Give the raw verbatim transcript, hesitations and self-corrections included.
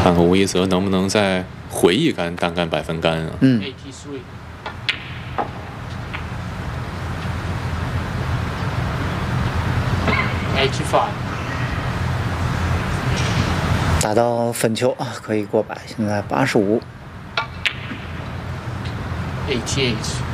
看看吴一泽能不能再回一杆单杆百分杆啊？ 嗯。打到粉球啊，可以过百，现在八十五。 eighty-eight